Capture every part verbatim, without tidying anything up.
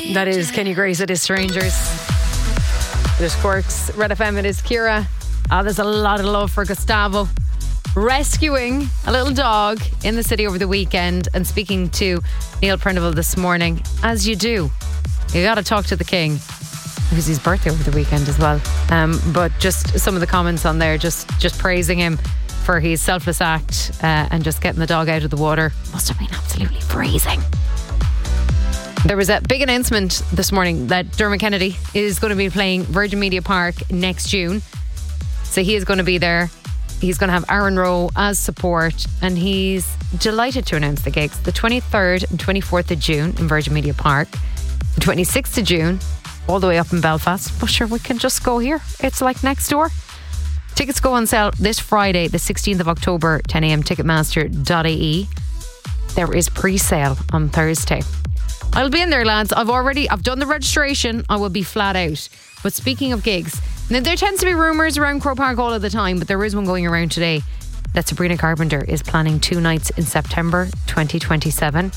That is Kenny Grace, it is Strangers. It is Cork's Red F M, it is Ciara. Oh, there's a lot of love for Gustavo rescuing a little dog in the city over the weekend and speaking to Neil Prendeville this morning. As you do, you got to talk to the king. It was his birthday over the weekend as well. Um, but just some of the comments on there, just, just praising him for his selfless act uh, and just getting the dog out of the water. Must have been absolutely freezing. There was a big announcement this morning that Dermot Kennedy is going to be playing Virgin Media Park next June. So he is going to be there. He's going to have Aaron Rowe as support, and he's delighted to announce the gigs. The twenty-third and twenty-fourth of June in Virgin Media Park. The twenty-sixth of June, all the way up in Belfast. But sure, we can just go here. It's like next door. Tickets go on sale this Friday, the sixteenth of October, ten a.m. ticketmaster dot I E. There is pre-sale on Thursday. I'll be in there, lads. I've already, I've done the registration. I will be flat out. But speaking of gigs, now there tends to be rumours around Croke Park all of the time, but there is one going around today that Sabrina Carpenter is planning two nights in September twenty twenty-seven.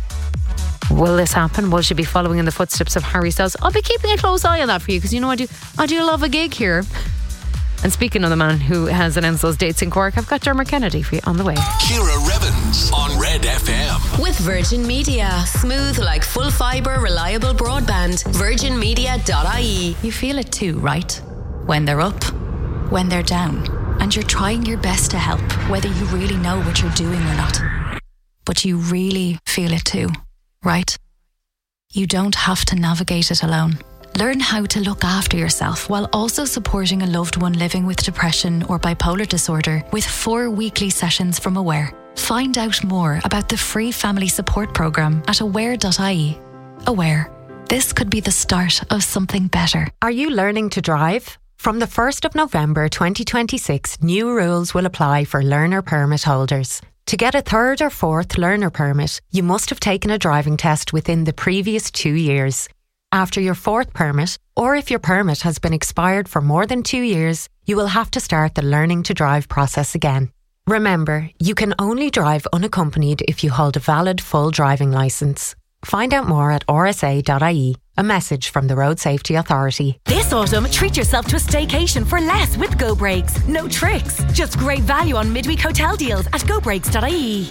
Will this happen? Will she be following in the footsteps of Harry Styles? I'll be keeping a close eye on that for you, because you know I do, I do love a gig here. And speaking of the man who has announced those dates in Cork, I've got Dermot Kennedy for you on the way. Ciara Revens on Red F M. With Virgin Media. Smooth like full fibre, reliable broadband. virgin media dot I E. You feel it too, right? When they're up, when they're down. And you're trying your best to help, whether you really know what you're doing or not. But you really feel it too, right? You don't have to navigate it alone. Learn how to look after yourself while also supporting a loved one living with depression or bipolar disorder with four weekly sessions from Aware. Find out more about the free family support programme at aware dot I E. Aware. This could be the start of something better. Are you learning to drive? From the first of November twenty twenty-six, new rules will apply for learner permit holders. To get a third or fourth learner permit, you must have taken a driving test within the previous two years. After your fourth permit, or if your permit has been expired for more than two years, you will have to start the learning to drive process again. Remember, you can only drive unaccompanied if you hold a valid full driving licence. Find out more at r s a dot I E. A message from the Road Safety Authority. This autumn, treat yourself to a staycation for less with Go Brakes. No tricks, just great value on midweek hotel deals at go brakes dot I E.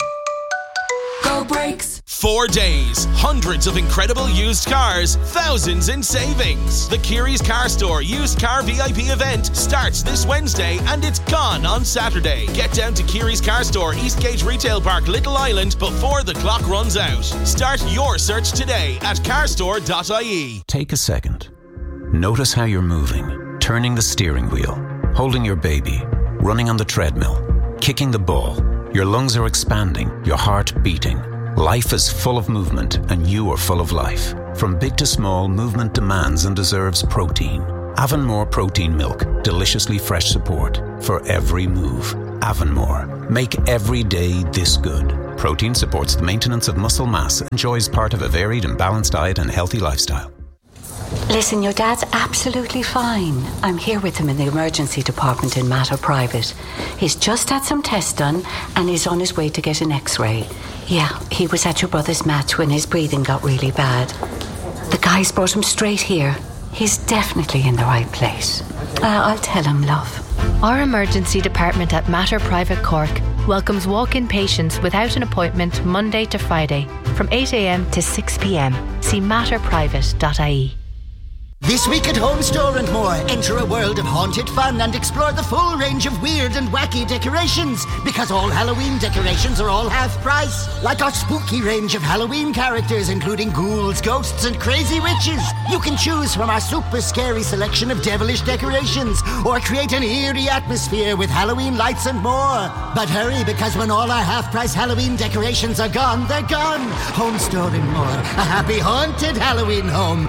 Go Brakes. Four days, hundreds of incredible used cars, thousands in savings. The Kiri's Car Store Used Car V I P event starts this Wednesday and it's gone on Saturday. Get down to Kiri's Car Store, Eastgate Retail Park, Little Island before the clock runs out. Start your search today at car store dot I E. Take a second. Notice how you're moving, turning the steering wheel, holding your baby, running on the treadmill, kicking the ball. Your lungs are expanding, your heart beating. Life is full of movement and you are full of life. From big to small, movement demands and deserves protein. Avonmore Protein Milk, deliciously fresh support for every move. Avonmore, make every day this good. Protein supports the maintenance of muscle mass and enjoy as part of a varied and balanced diet and healthy lifestyle. Listen, your dad's absolutely fine. I'm here with him in the emergency department in Mater Private. He's just had some tests done and he's on his way to get an x-ray. Yeah, he was at your brother's match when his breathing got really bad. The guys brought him straight here. He's definitely in the right place. Uh, I'll tell him, love. Our emergency department at Mater Private Cork welcomes walk-in patients without an appointment Monday to Friday from eight a.m. to six p.m. See mater private dot I E. This week at Home Store and More, enter a world of haunted fun and explore the full range of weird and wacky decorations, because all Halloween decorations are all half price. Like our spooky range of Halloween characters, including ghouls, ghosts and crazy witches. You can choose from our super scary selection of devilish decorations, or create an eerie atmosphere with Halloween lights and more. But hurry, because when all our half-price Halloween decorations are gone, they're gone. Home Store and More, a happy haunted Halloween home.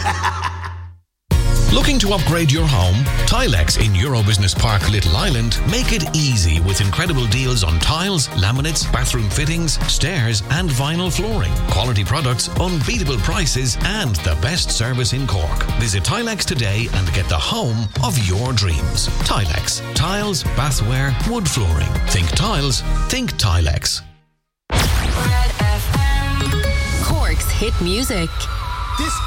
Looking to upgrade your home? Tilex in Eurobusiness Park, Little Island make it easy with incredible deals on tiles, laminates, bathroom fittings, stairs and vinyl flooring. Quality products, unbeatable prices and the best service in Cork. Visit Tilex today and get the home of your dreams. Tilex. Tiles, bathware, wood flooring. Think tiles, think Tilex. Red F M. Cork's hit music. This